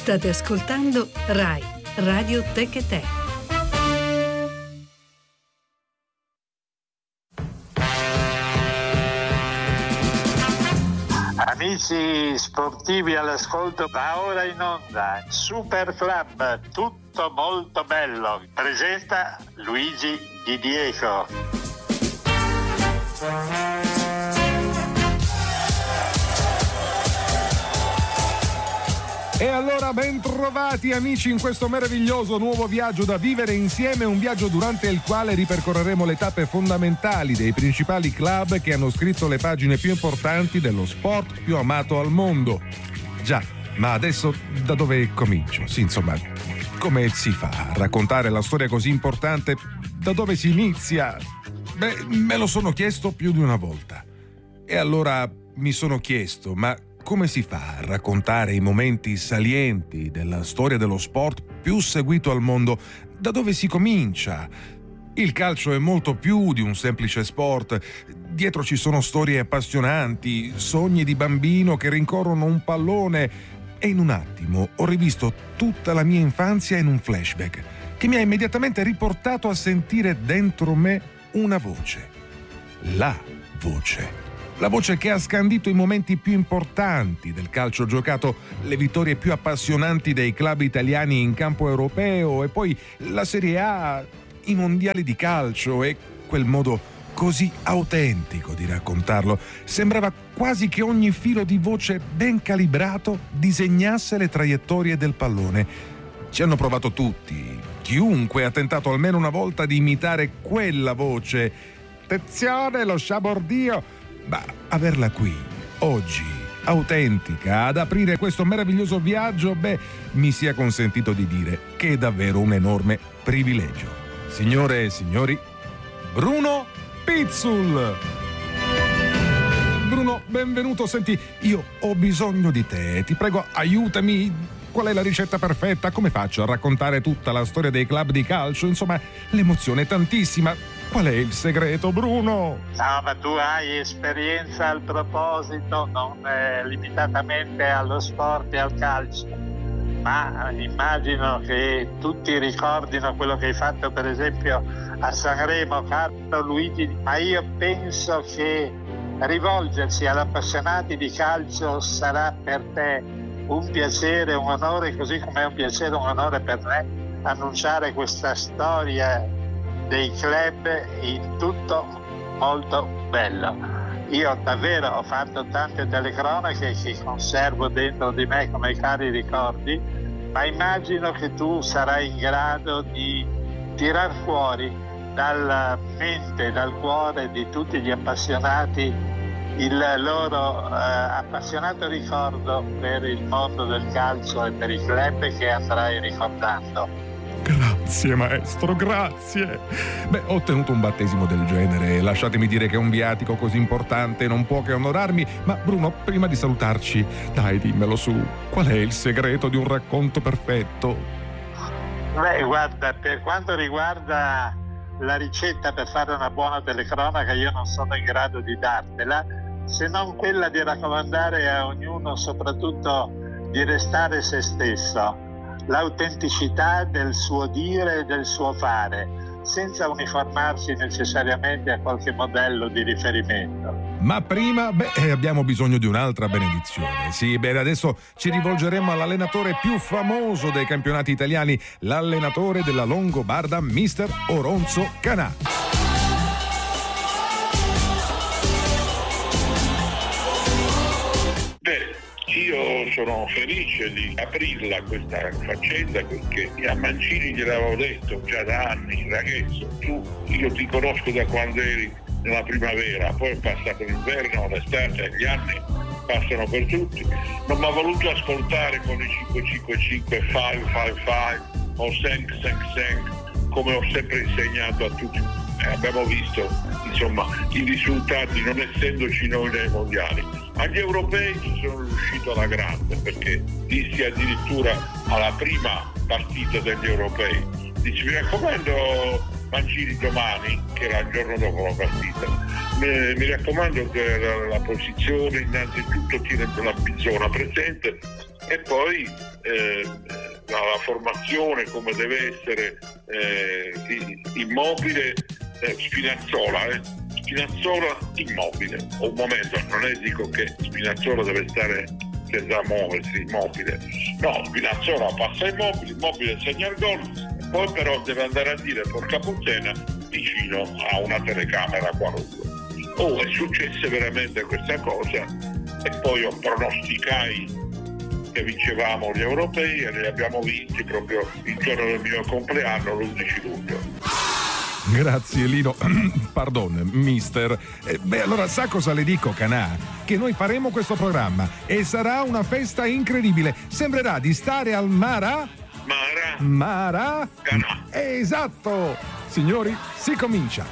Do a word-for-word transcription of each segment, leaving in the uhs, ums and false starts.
State ascoltando Rai Radio Tech e Te. Amici sportivi all'ascolto, va ora in onda Super Club, tutto molto bello. Presenta Luigi Di Diego. E allora ben trovati amici in questo meraviglioso nuovo viaggio da vivere insieme, un viaggio durante il quale ripercorreremo le tappe fondamentali dei principali club che hanno scritto le pagine più importanti dello sport più amato al mondo. Già, ma adesso da dove comincio? Sì, insomma, come si fa a raccontare la storia così importante? Da dove si inizia? Beh, me lo sono chiesto più di una volta. E allora mi sono chiesto, ma come si fa a raccontare i momenti salienti della storia dello sport più seguito al mondo? Da dove si comincia? Il calcio è molto più di un semplice sport. Dietro ci sono storie appassionanti, sogni di bambino che rincorrono un pallone. E in un attimo ho rivisto tutta la mia infanzia in un flashback che mi ha immediatamente riportato a sentire dentro me una voce. La voce. La voce che ha scandito i momenti più importanti del calcio giocato, le vittorie più appassionanti dei club italiani in campo europeo e poi la Serie A, i mondiali di calcio e quel modo così autentico di raccontarlo. Sembrava quasi che ogni filo di voce ben calibrato disegnasse le traiettorie del pallone. Ci hanno provato tutti. Chiunque ha tentato almeno una volta di imitare quella voce. Attenzione, lo sciabordio! Ma averla qui, oggi, autentica, ad aprire questo meraviglioso viaggio, beh, mi sia consentito di dire che è davvero un enorme privilegio. Signore e signori, Bruno Pizzul! Bruno, benvenuto. Senti, io ho bisogno di te. Ti prego, aiutami. Qual è la ricetta perfetta? Come faccio a raccontare tutta la storia dei club di calcio? Insomma, l'emozione è tantissima. Qual è il segreto, Bruno? No, ma tu hai esperienza al proposito, non eh, limitatamente allo sport e al calcio, ma immagino che tutti ricordino quello che hai fatto per esempio a Sanremo, caro Luigi, ma io penso che rivolgersi ad appassionati di calcio sarà per te un piacere, un onore, così come è un piacere, un onore per me annunciare questa storia dei club in tutto molto bello. Io davvero ho fatto tante telecronache che conservo dentro di me come cari ricordi, ma immagino che tu sarai in grado di tirar fuori dalla mente, dal cuore di tutti gli appassionati il loro eh, appassionato ricordo per il mondo del calcio e per i club che andrai ricordando. Grazie maestro, grazie. Beh, ho ottenuto un battesimo del genere. Lasciatemi dire che un viatico così importante non può che onorarmi. Ma Bruno, prima di salutarci, dai, dimmelo su. Qual è il segreto di un racconto perfetto? Beh, guarda, per quanto riguarda la ricetta per fare una buona telecronaca, io non sono in grado di dartela, se non quella di raccomandare a ognuno soprattutto di restare se stesso, l'autenticità del suo dire e del suo fare, senza uniformarsi necessariamente a qualche modello di riferimento. Ma prima, beh, abbiamo bisogno di un'altra benedizione. Sì, bene, adesso ci rivolgeremo all'allenatore più famoso dei campionati italiani, l'allenatore della Longobarda, mister Oronzo Canà. Io sono felice di aprirla questa faccenda perché a Mancini gliel'avevo detto già da anni, ragazzo, tu, io ti conosco da quando eri nella primavera, poi è passato l'inverno, l'estate, gli anni passano per tutti, non mi ha voluto ascoltare con i cinque cinque cinque, cinque cinque cinque o cinque cinque cinque come ho sempre insegnato a tutti. Eh, abbiamo visto insomma i risultati non essendoci noi nei mondiali. Agli europei ci sono riuscito alla grande perché dissi addirittura alla prima partita degli europei, dici mi raccomando Mancini domani, che era il giorno dopo la partita, mi, mi raccomando che la, la posizione innanzitutto tiene la zona presente e poi eh, la, la formazione come deve essere eh, immobile, eh, Spinazzola, eh. Spinazzola immobile. Un momento, non è dico che Spinazzola deve stare senza muoversi, immobile. No, Spinazzola passa immobile, immobile segna il gol, poi però deve andare a dire porca puttana vicino a una telecamera qualunque. Oh, è successa veramente questa cosa e poi io pronosticai che vincevamo gli europei e li abbiamo vinti proprio il giorno del mio compleanno, l'undici luglio. Grazie Lino, pardon, mister. Eh, beh, allora sa cosa le dico, Canà? Che noi faremo questo programma e sarà una festa incredibile. Sembrerà di stare al Mara... Mara... Mara... Canà. Esatto! Signori, si comincia.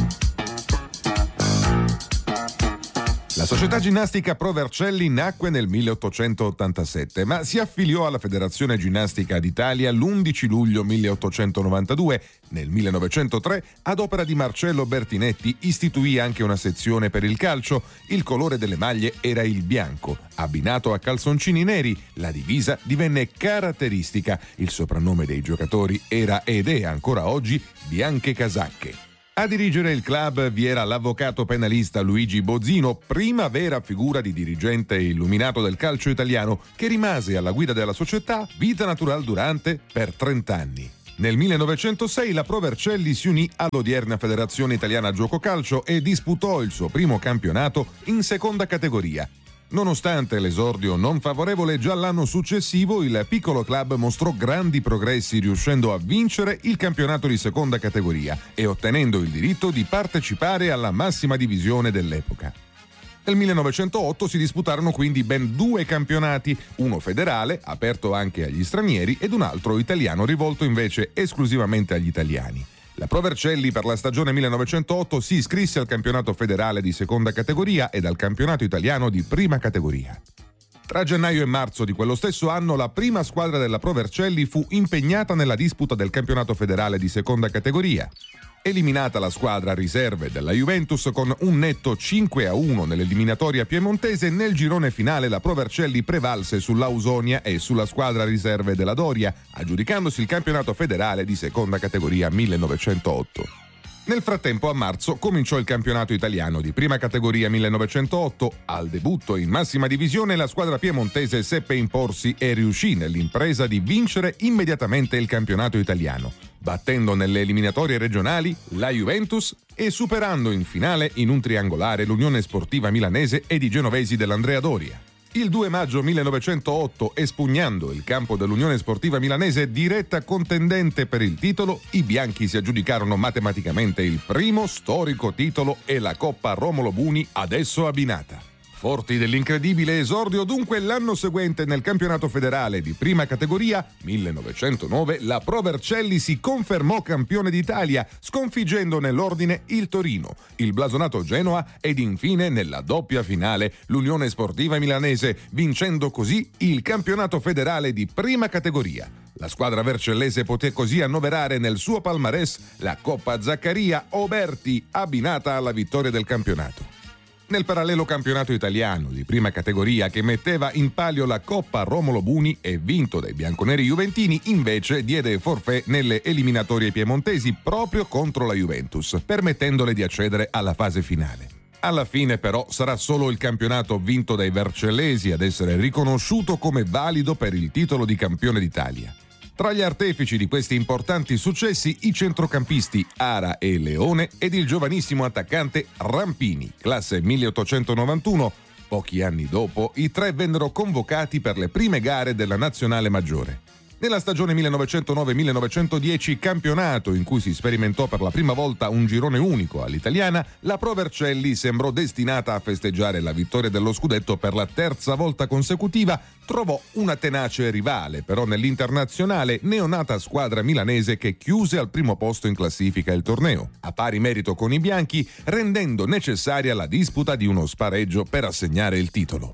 La società ginnastica Pro Vercelli nacque nel milleottocentottantasette, ma si affiliò alla Federazione Ginnastica d'Italia l'undici luglio milleottocentonovantadue. Nel millenovecentotre, ad opera di Marcello Bertinetti, istituì anche una sezione per il calcio. Il colore delle maglie era il bianco, abbinato a calzoncini neri. La divisa divenne caratteristica. Il soprannome dei giocatori era ed è ancora oggi Bianche Casacche. A dirigere il club vi era l'avvocato penalista Luigi Bozzino, prima vera figura di dirigente illuminato del calcio italiano, che rimase alla guida della società Vita Natural Durante per trenta anni. Nel millenovecentosei la Pro Vercelli si unì all'odierna Federazione Italiana Gioco Calcio e disputò il suo primo campionato in seconda categoria. Nonostante l'esordio non favorevole, già l'anno successivo il piccolo club mostrò grandi progressi, riuscendo a vincere il campionato di seconda categoria e ottenendo il diritto di partecipare alla massima divisione dell'epoca. Nel millenovecentootto si disputarono quindi ben due campionati, uno federale, aperto anche agli stranieri, ed un altro italiano, rivolto invece esclusivamente agli italiani. La Pro Vercelli per la stagione millenovecentootto si iscrisse al campionato federale di seconda categoria ed al campionato italiano di prima categoria. Tra gennaio e marzo di quello stesso anno la prima squadra della Pro Vercelli fu impegnata nella disputa del campionato federale di seconda categoria. Eliminata la squadra riserve della Juventus con un netto cinque a uno nell'eliminatoria piemontese, nel girone finale la Pro Vercelli prevalse sull'Ausonia e sulla squadra riserve della Doria, aggiudicandosi il campionato federale di seconda categoria millenovecentootto. Nel frattempo, a marzo, cominciò il campionato italiano di prima categoria millenovecentootto. Al debutto in massima divisione la squadra piemontese seppe imporsi e riuscì nell'impresa di vincere immediatamente il campionato italiano, battendo nelle eliminatorie regionali la Juventus e superando in finale in un triangolare l'Unione Sportiva Milanese ed i genovesi dell'Andrea Doria. Il due maggio millenovecentootto, espugnando il campo dell'Unione Sportiva Milanese, diretta contendente per il titolo, i bianchi si aggiudicarono matematicamente il primo storico titolo e la Coppa Romolo Buni, adesso abbinata. Forti dell'incredibile esordio, dunque, l'anno seguente nel campionato federale di prima categoria, millenovecentonove, la Pro Vercelli si confermò campione d'Italia, sconfiggendo nell'ordine il Torino, il blasonato Genoa ed infine nella doppia finale l'Unione Sportiva Milanese, vincendo così il campionato federale di prima categoria. La squadra vercellese poté così annoverare nel suo palmarès la Coppa Zaccaria Oberti, abbinata alla vittoria del campionato. Nel parallelo campionato italiano di prima categoria, che metteva in palio la Coppa Romolo Buni e vinto dai bianconeri juventini, invece diede forfait nelle eliminatorie piemontesi proprio contro la Juventus, permettendole di accedere alla fase finale. Alla fine però sarà solo il campionato vinto dai vercellesi ad essere riconosciuto come valido per il titolo di campione d'Italia. Tra gli artefici di questi importanti successi i centrocampisti Ara e Leone ed il giovanissimo attaccante Rampini, classe milleottocentonovantuno. Pochi anni dopo i tre vennero convocati per le prime gare della nazionale maggiore. Nella stagione millenovecentonove millenovecentodieci, campionato in cui si sperimentò per la prima volta un girone unico all'italiana, la Pro Vercelli sembrò destinata a festeggiare la vittoria dello scudetto per la terza volta consecutiva. Trovò una tenace rivale però nell'internazionale neonata squadra milanese, che chiuse al primo posto in classifica il torneo, a pari merito con i bianchi, rendendo necessaria la disputa di uno spareggio per assegnare il titolo.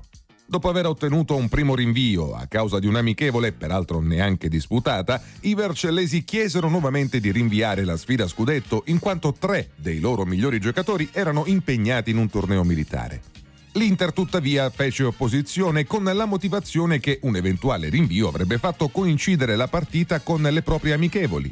Dopo aver ottenuto un primo rinvio a causa di un'amichevole, peraltro neanche disputata, i vercellesi chiesero nuovamente di rinviare la sfida scudetto in quanto tre dei loro migliori giocatori erano impegnati in un torneo militare. L'Inter tuttavia fece opposizione con la motivazione che un eventuale rinvio avrebbe fatto coincidere la partita con le proprie amichevoli.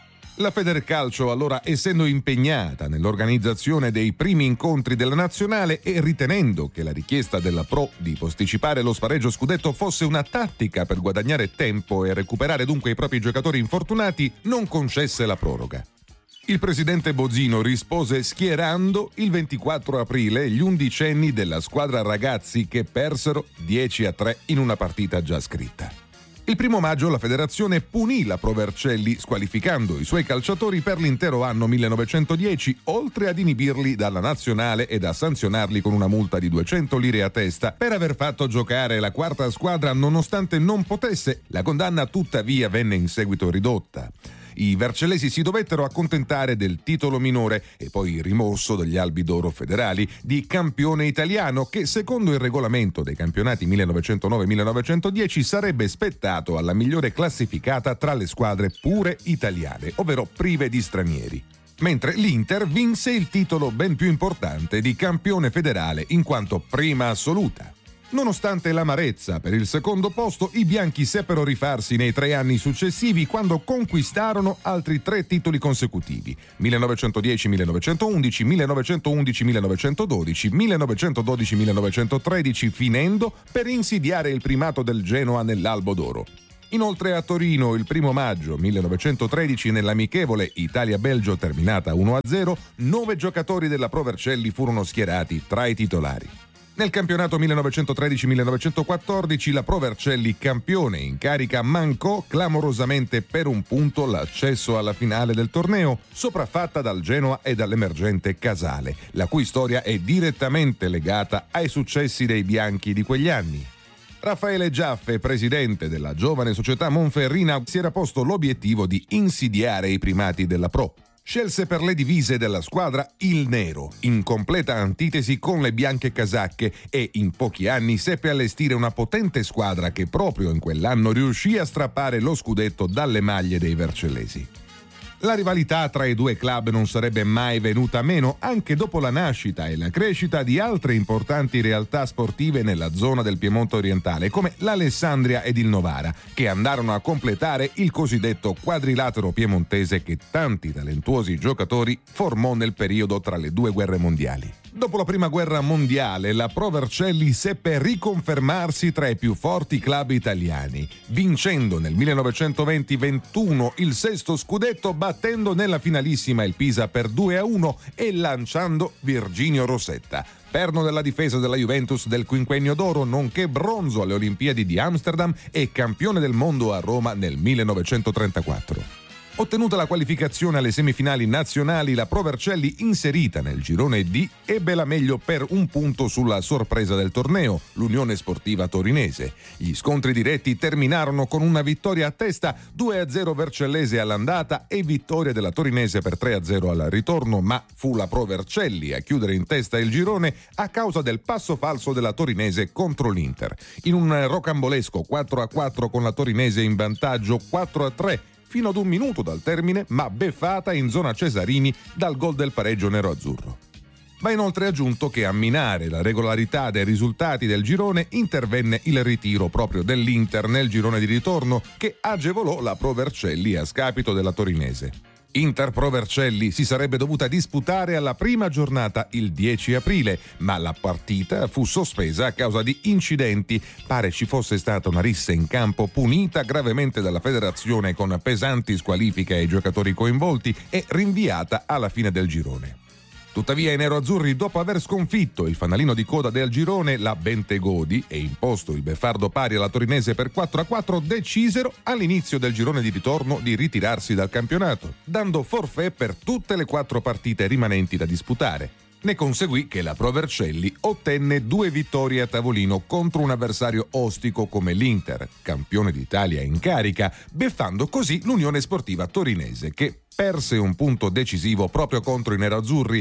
La Federcalcio, allora, essendo impegnata nell'organizzazione dei primi incontri della nazionale e ritenendo che la richiesta della Pro di posticipare lo spareggio scudetto fosse una tattica per guadagnare tempo e recuperare dunque i propri giocatori infortunati, non concesse la proroga. Il presidente Bozzino rispose schierando il ventiquattro aprile gli undicenni della squadra ragazzi che persero dieci a tre in una partita già scritta. Il primo maggio la federazione punì la Pro Vercelli squalificando i suoi calciatori per l'intero anno millenovecentodieci, oltre ad inibirli dalla nazionale ed a sanzionarli con una multa di duecento lire a testa per aver fatto giocare la quarta squadra nonostante non potesse. La condanna tuttavia venne in seguito ridotta. I vercellesi si dovettero accontentare del titolo minore e poi rimosso dagli Albi d'Oro federali di campione italiano che secondo il regolamento dei campionati millenovecentonove millenovecentodieci sarebbe spettato alla migliore classificata tra le squadre pure italiane, ovvero prive di stranieri. Mentre l'Inter vinse il titolo ben più importante di campione federale in quanto prima assoluta. Nonostante l'amarezza per il secondo posto, i bianchi seppero rifarsi nei tre anni successivi quando conquistarono altri tre titoli consecutivi: millenovecentodieci millenovecentoundici, millenovecentoundici millenovecentododici, millenovecentododici millenovecentotredici, finendo per insidiare il primato del Genoa nell'Albo d'Oro. Inoltre a Torino il primo maggio millenovecentotredici nell'amichevole Italia-Belgio terminata uno a zero, nove giocatori della Pro Vercelli furono schierati tra i titolari. Nel campionato millenovecentotredici millenovecentoquattordici la Pro Vercelli campione in carica mancò clamorosamente per un punto l'accesso alla finale del torneo, sopraffatta dal Genoa e dall'emergente Casale, la cui storia è direttamente legata ai successi dei bianchi di quegli anni. Raffaele Giaffe, presidente della giovane società monferrina, si era posto l'obiettivo di insidiare i primati della Pro. Scelse per le divise della squadra il nero, in completa antitesi con le bianche casacche, e in pochi anni seppe allestire una potente squadra che proprio in quell'anno riuscì a strappare lo scudetto dalle maglie dei vercellesi. La rivalità tra i due club non sarebbe mai venuta meno anche dopo la nascita e la crescita di altre importanti realtà sportive nella zona del Piemonte orientale, come l'Alessandria ed il Novara, che andarono a completare il cosiddetto quadrilatero piemontese che tanti talentuosi giocatori formò nel periodo tra le due guerre mondiali. Dopo la prima guerra mondiale, la Pro Vercelli seppe riconfermarsi tra i più forti club italiani, vincendo nel millenovecentoventi ventuno il sesto scudetto, battendo nella finalissima il Pisa per due a uno e lanciando Virginio Rosetta, perno della difesa della Juventus del quinquennio d'oro, nonché bronzo alle Olimpiadi di Amsterdam e campione del mondo a Roma nel millenovecentotrentaquattro. Ottenuta la qualificazione alle semifinali nazionali, la Pro Vercelli, inserita nel girone D, ebbe la meglio per un punto sulla sorpresa del torneo, l'Unione Sportiva Torinese. Gli scontri diretti terminarono con una vittoria a testa, due a zero vercellese all'andata e vittoria della Torinese per tre a zero al ritorno, ma fu la Pro Vercelli a chiudere in testa il girone a causa del passo falso della Torinese contro l'Inter. In un rocambolesco quattro a quattro con la Torinese in vantaggio quattro a tre, fino ad un minuto dal termine, ma beffata in zona Cesarini dal gol del pareggio nero-azzurro. Va inoltre aggiunto che a minare la regolarità dei risultati del girone intervenne il ritiro proprio dell'Inter nel girone di ritorno, che agevolò la Pro Vercelli a scapito della Torinese. Inter Pro Vercelli si sarebbe dovuta disputare alla prima giornata il dieci aprile, ma la partita fu sospesa a causa di incidenti. Pare ci fosse stata una rissa in campo punita gravemente dalla federazione con pesanti squalifiche ai giocatori coinvolti e rinviata alla fine del girone. Tuttavia i neroazzurri, dopo aver sconfitto il fanalino di coda del girone, la Bentegodi, e imposto il beffardo pari alla Torinese per quattro a quattro, decisero all'inizio del girone di ritorno di ritirarsi dal campionato, dando forfait per tutte le quattro partite rimanenti da disputare. Ne conseguì che la Pro Vercelli ottenne due vittorie a tavolino contro un avversario ostico come l'Inter, campione d'Italia in carica, beffando così l'Unione Sportiva Torinese, che perse un punto decisivo proprio contro i nerazzurri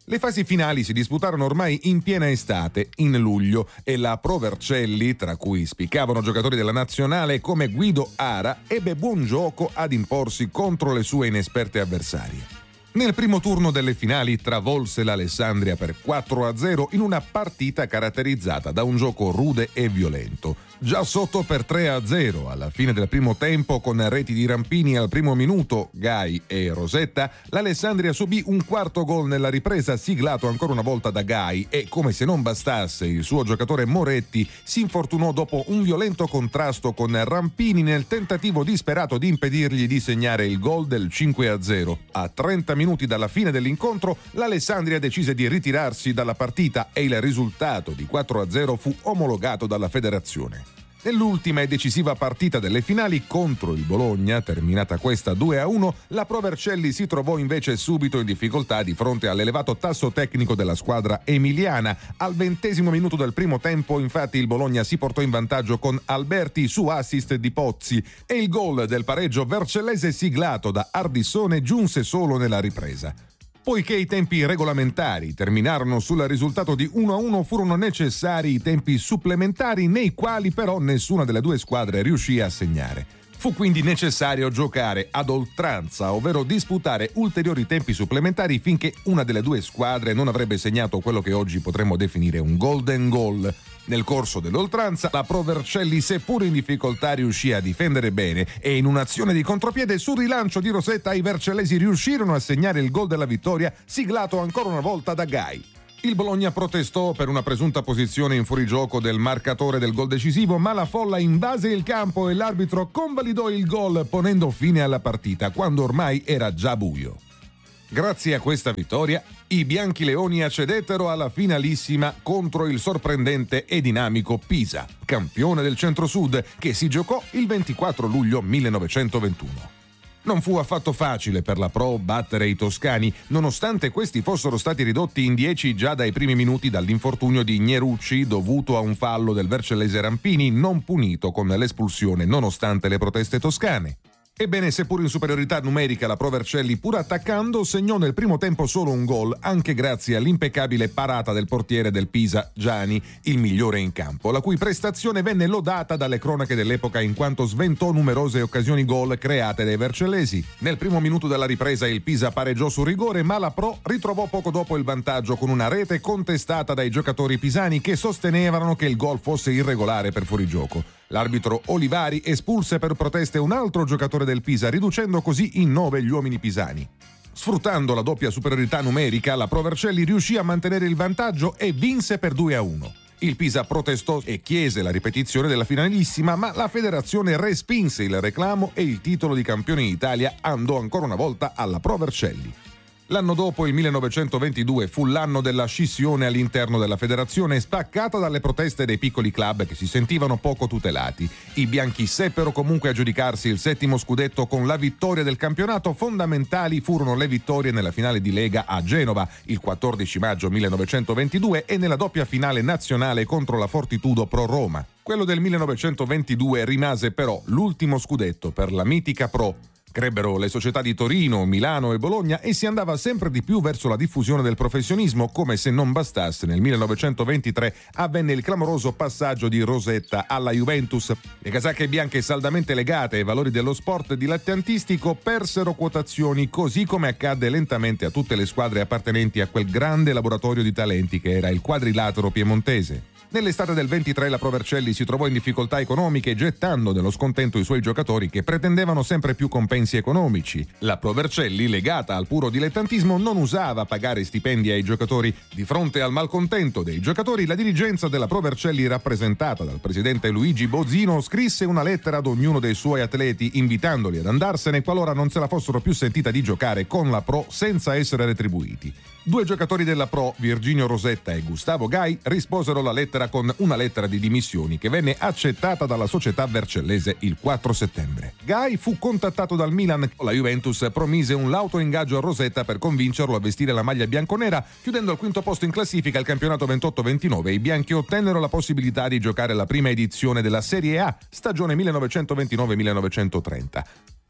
Le fasi finali si disputarono ormai in piena estate, in luglio, e la Pro Vercelli, tra cui spiccavano giocatori della nazionale come Guido Ara, ebbe buon gioco ad imporsi contro le sue inesperte avversarie. Nel primo turno delle finali travolse l'Alessandria per quattro a zero in una partita caratterizzata da un gioco rude e violento. Già sotto per tre a zero alla fine del primo tempo, con reti di Rampini al primo minuto, Gai e Rosetta, l'Alessandria subì un quarto gol nella ripresa, siglato ancora una volta da Gai, e come se non bastasse il suo giocatore Moretti si infortunò dopo un violento contrasto con Rampini nel tentativo disperato di impedirgli di segnare il gol del cinque a zero. A trenta minuti dalla fine dell'incontro l'Alessandria decise di ritirarsi dalla partita e il risultato di quattro a zero fu omologato dalla federazione. Nell'ultima e decisiva partita delle finali contro il Bologna, terminata questa due a uno, la Pro Vercelli si trovò invece subito in difficoltà di fronte all'elevato tasso tecnico della squadra emiliana. Al ventesimo minuto del primo tempo, infatti, il Bologna si portò in vantaggio con Alberti su assist di Pozzi, e il gol del pareggio vercellese siglato da Ardissone giunse solo nella ripresa. Poiché i tempi regolamentari terminarono sul risultato di uno a uno, furono necessari i tempi supplementari, nei quali però nessuna delle due squadre riuscì a segnare. Fu quindi necessario giocare ad oltranza, ovvero disputare ulteriori tempi supplementari finché una delle due squadre non avrebbe segnato quello che oggi potremmo definire un golden goal. Nel corso dell'oltranza, la Pro Vercelli, seppur in difficoltà, riuscì a difendere bene, e in un'azione di contropiede su rilancio di Rosetta i vercellesi riuscirono a segnare il gol della vittoria, siglato ancora una volta da Gai. Il Bologna protestò per una presunta posizione in fuorigioco del marcatore del gol decisivo, ma la folla invase il campo e l'arbitro convalidò il gol, ponendo fine alla partita quando ormai era già buio. Grazie a questa vittoria, i bianchileoni accedettero alla finalissima contro il sorprendente e dinamico Pisa, campione del Centro-Sud, che si giocò il ventiquattro luglio millenovecentoventuno. Non fu affatto facile per la Pro battere i toscani, nonostante questi fossero stati ridotti in dieci già dai primi minuti dall'infortunio di Gnerucci dovuto a un fallo del vercellese Rampini, non punito con l'espulsione nonostante le proteste toscane. Ebbene, seppur in superiorità numerica, la Pro Vercelli, pur attaccando, segnò nel primo tempo solo un gol, anche grazie all'impeccabile parata del portiere del Pisa, Giani, il migliore in campo, la cui prestazione venne lodata dalle cronache dell'epoca in quanto sventò numerose occasioni gol create dai vercellesi. Nel primo minuto della ripresa il Pisa pareggiò su rigore, ma la Pro ritrovò poco dopo il vantaggio con una rete contestata dai giocatori pisani, che sostenevano che il gol fosse irregolare per fuorigioco. L'arbitro Olivari espulse per proteste un altro giocatore del Pisa, riducendo così in nove gli uomini pisani. Sfruttando la doppia superiorità numerica, la Pro Vercelli riuscì a mantenere il vantaggio e vinse per due a uno. Il Pisa protestò e chiese la ripetizione della finalissima, ma la federazione respinse il reclamo e il titolo di campione d'Italia andò ancora una volta alla Pro Vercelli. L'anno dopo, il millenovecentoventidue, fu l'anno della scissione all'interno della federazione, spaccata dalle proteste dei piccoli club che si sentivano poco tutelati. I bianchi seppero comunque aggiudicarsi il settimo scudetto con la vittoria del campionato. Fondamentali furono le vittorie nella finale di Lega a Genova il quattordici maggio millenovecentoventidue e nella doppia finale nazionale contro la Fortitudo Pro Roma. Quello del millenovecentoventidue rimase però l'ultimo scudetto per la mitica Pro. Crebbero le società di Torino, Milano e Bologna e si andava sempre di più verso la diffusione del professionismo. Come se non bastasse, nel millenovecentoventitré avvenne il clamoroso passaggio di Rosetta alla Juventus. Le casacche bianche, saldamente legate ai valori dello sport dilettantistico, persero quotazioni, così come accadde lentamente a tutte le squadre appartenenti a quel grande laboratorio di talenti che era il quadrilatero piemontese. Nell'estate del ventitré la Pro Vercelli si trovò in difficoltà economiche, gettando nello scontento i suoi giocatori che pretendevano sempre più compensi economici. La Pro Vercelli, legata al puro dilettantismo, non usava pagare stipendi ai giocatori. Di fronte al malcontento dei giocatori, la dirigenza della Pro Vercelli, rappresentata dal presidente Luigi Bozzino, scrisse una lettera ad ognuno dei suoi atleti invitandoli ad andarsene qualora non se la fossero più sentita di giocare con la Pro senza essere retribuiti. Due giocatori della Pro, Virginio Rosetta e Gustavo Gai, risposero alla lettera con una lettera di dimissioni che venne accettata dalla società vercellese il quattro settembre. Gai fu contattato dal Milan. La Juventus promise un lauto ingaggio a Rosetta per convincerlo a vestire la maglia bianconera. Chiudendo al quinto posto in classifica il campionato ventotto ventinove, i bianchi ottennero la possibilità di giocare la prima edizione della Serie A, stagione millenovecentoventinove millenovecentotrenta.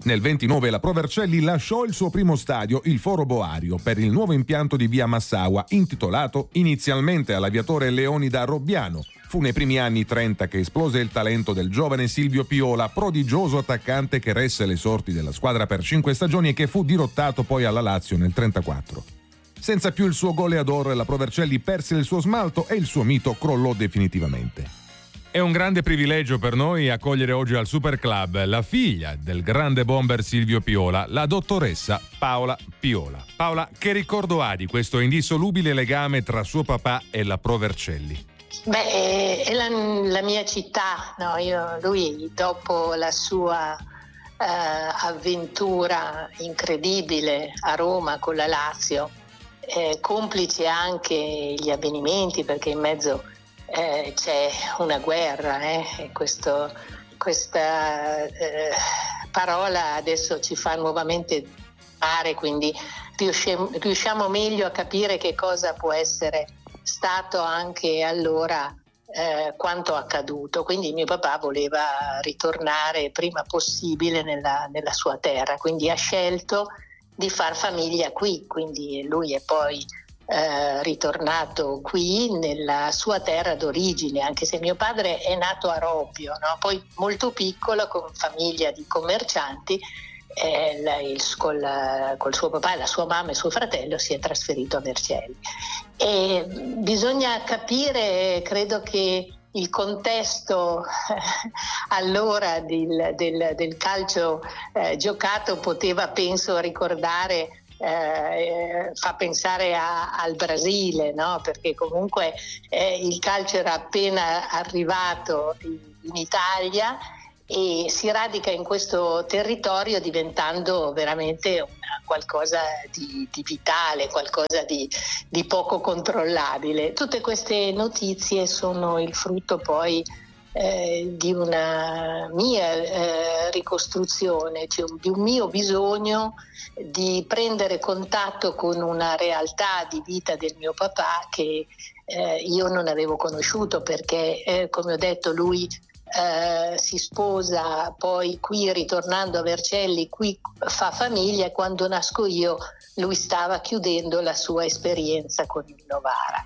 Nel ventinove la Pro Vercelli lasciò il suo primo stadio, il Foro Boario, per il nuovo impianto di via Massaua, intitolato inizialmente all'aviatore Leonida Robbiano. Fu nei primi anni trenta che esplose il talento del giovane Silvio Piola, prodigioso attaccante che resse le sorti della squadra per cinque stagioni e che fu dirottato poi alla Lazio nel trentaquattro. Senza più il suo goleador, la Pro Vercelli perse il suo smalto e il suo mito crollò definitivamente. È un grande privilegio per noi accogliere oggi al Super Club la figlia del grande bomber Silvio Piola, la dottoressa Paola Piola. Paola, che ricordo ha di questo indissolubile legame tra suo papà e la Pro Vercelli? Beh, è la, la mia città, no? Io, lui dopo la sua eh, avventura incredibile a Roma con la Lazio, eh, complice anche gli avvenimenti, perché in mezzo Eh, c'è una guerra, eh? Questo, questa eh, parola adesso ci fa nuovamente fare, quindi riusciamo, riusciamo meglio a capire che cosa può essere stato anche allora eh, quanto accaduto. Quindi mio papà voleva ritornare prima possibile nella, nella sua terra, quindi ha scelto di far famiglia qui, quindi lui è poi Eh, ritornato qui nella sua terra d'origine, anche se mio padre è nato a Robbio, no? Poi molto piccolo, con famiglia di commercianti, eh, la, il, col, col suo papà, la sua mamma e suo fratello si è trasferito a Vercelli. E bisogna capire, credo che il contesto eh, allora del, del, del calcio eh, giocato poteva, penso, ricordare Eh, fa pensare a, al Brasile, no? Perché comunque eh, il calcio era appena arrivato in, in Italia e si radica in questo territorio diventando veramente una, qualcosa di, di vitale, qualcosa di, di poco controllabile. Tutte queste notizie sono il frutto poi Eh, di una mia eh, ricostruzione, cioè di un mio bisogno di prendere contatto con una realtà di vita del mio papà che eh, io non avevo conosciuto, perché eh, come ho detto lui eh, si sposa poi qui, ritornando a Vercelli, qui fa famiglia, e quando nasco io lui stava chiudendo la sua esperienza con il Novara.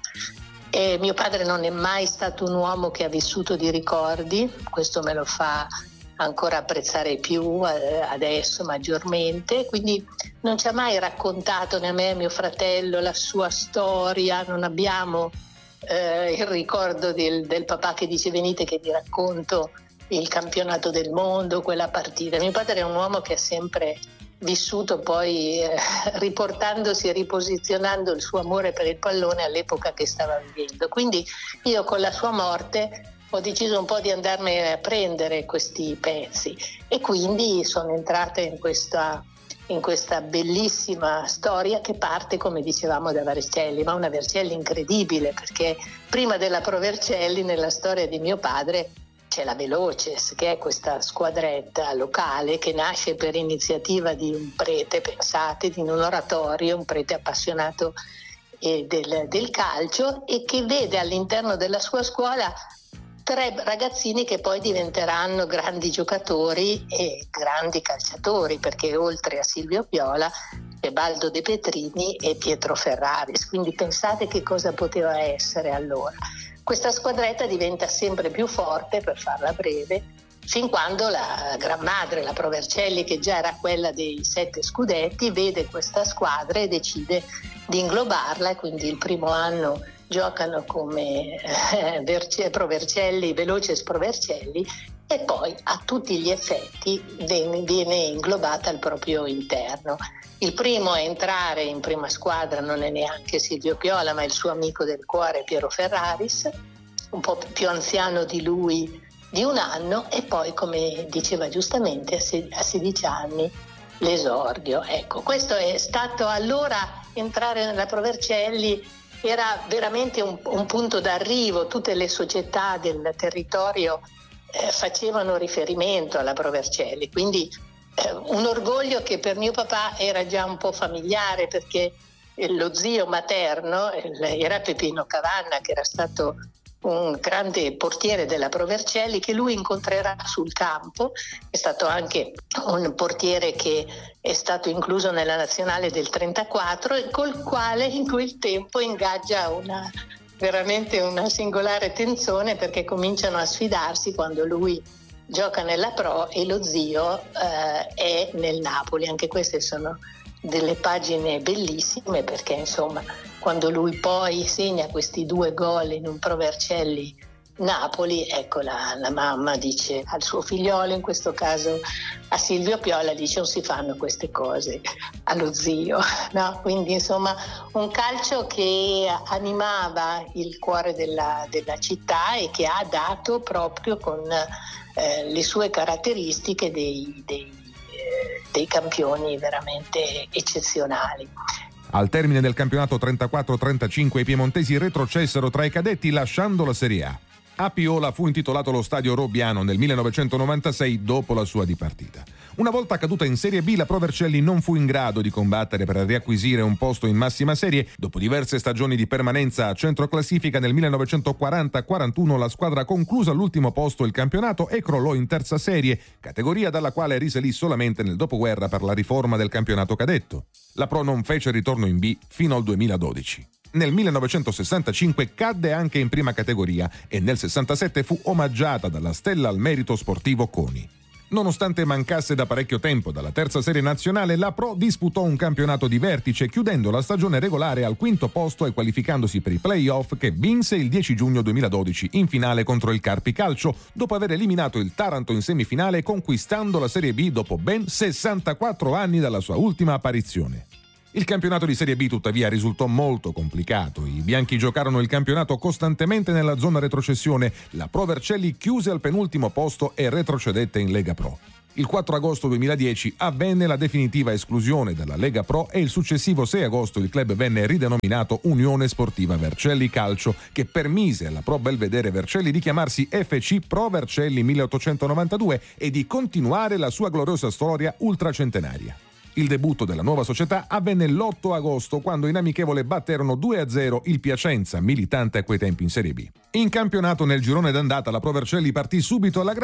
E mio padre non è mai stato un uomo che ha vissuto di ricordi, questo me lo fa ancora apprezzare più eh, adesso maggiormente, quindi non ci ha mai raccontato né a me né a mio fratello la sua storia, non abbiamo eh, il ricordo del, del papà che dice venite che vi racconto il campionato del mondo, quella partita. Mio padre è un uomo che ha sempre vissuto poi eh, riportandosi e riposizionando il suo amore per il pallone all'epoca che stava vivendo. Quindi io con la sua morte ho deciso un po' di andarmi a prendere questi pezzi e quindi sono entrata in questa, in questa bellissima storia che parte, come dicevamo, da Vercelli, ma una Vercelli incredibile, perché prima della Pro Vercelli nella storia di mio padre c'è la Veloces, che è questa squadretta locale che nasce per iniziativa di un prete, pensate, di un oratorio, un prete appassionato eh, del, del calcio, e che vede all'interno della sua scuola tre ragazzini che poi diventeranno grandi giocatori e grandi calciatori, perché oltre a Silvio Piola c'è Baldo De Petrini e Pietro Ferraris, quindi pensate che cosa poteva essere allora. Questa squadretta diventa sempre più forte, per farla breve, fin quando la gran madre, la Pro Vercelli, che già era quella dei sette scudetti, vede questa squadra e decide di inglobarla, e quindi il primo anno giocano come eh, Verce, Pro Vercelli, Veloces Pro Vercelli, e poi a tutti gli effetti viene, viene inglobata al proprio interno. Il primo a entrare in prima squadra non è neanche Silvio Piola, ma il suo amico del cuore Piero Ferraris, un po' più anziano di lui di un anno, e poi, come diceva giustamente, a sedici anni l'esordio. Ecco, questo è stato allora, entrare nella Pro Vercelli era veramente un, un punto d'arrivo. Tutte le società del territorio eh, facevano riferimento alla Pro Vercelli, quindi eh, un orgoglio che per mio papà era già un po' familiare, perché lo zio materno era Peppino Cavanna, che era stato un grande portiere della Pro Vercelli che lui incontrerà sul campo. È stato anche un portiere che è stato incluso nella nazionale del trentaquattro e col quale in quel tempo ingaggia una veramente una singolare tensione, perché cominciano a sfidarsi quando lui gioca nella Pro e lo zio eh, è nel Napoli. Anche queste sono delle pagine bellissime, perché insomma quando lui poi segna questi due gol in un Pro Vercelli Napoli, ecco la, la mamma dice al suo figliolo, in questo caso a Silvio Piola, dice: non si fanno queste cose allo zio, no? Quindi insomma un calcio che animava il cuore della, della città e che ha dato proprio con eh, le sue caratteristiche dei, dei, eh, dei campioni veramente eccezionali. Al termine del campionato trentaquattro trentacinque i piemontesi retrocessero tra i cadetti lasciando la Serie A. A Piola fu intitolato lo stadio Robbiano nel millenovecentonovantasei dopo la sua dipartita. Una volta caduta in Serie B, la Pro Vercelli non fu in grado di combattere per riacquisire un posto in massima serie. Dopo diverse stagioni di permanenza a centro classifica, nel millenovecentoquaranta quarantuno la squadra conclusa all'ultimo posto il campionato e crollò in terza serie, categoria dalla quale risalì solamente nel dopoguerra per la riforma del campionato cadetto. La Pro non fece ritorno in B fino al duemiladodici. Nel millenovecentosessantacinque cadde anche in prima categoria e nel sessantasette fu omaggiata dalla Stella al Merito Sportivo CONI. Nonostante mancasse da parecchio tempo dalla terza serie nazionale, la Pro disputò un campionato di vertice, chiudendo la stagione regolare al quinto posto e qualificandosi per i play-off che vinse il dieci giugno duemiladodici in finale contro il Carpi Calcio, dopo aver eliminato il Taranto in semifinale, conquistando la Serie B dopo ben sessantaquattro anni dalla sua ultima apparizione. Il campionato di Serie B tuttavia risultò molto complicato. I bianchi giocarono il campionato costantemente nella zona retrocessione. La Pro Vercelli chiuse al penultimo posto e retrocedette in Lega Pro. Il quattro agosto duemiladieci avvenne la definitiva esclusione dalla Lega Pro e il successivo sei agosto il club venne ridenominato Unione Sportiva Vercelli Calcio, che permise alla Pro Belvedere Vercelli di chiamarsi F C Pro Vercelli milleottocentonovantadue e di continuare la sua gloriosa storia ultracentenaria. Il debutto della nuova società avvenne l'otto agosto, quando in amichevole batterono due a zero il Piacenza, militante a quei tempi in Serie B. In campionato, nel girone d'andata, la Pro Vercelli partì subito alla grande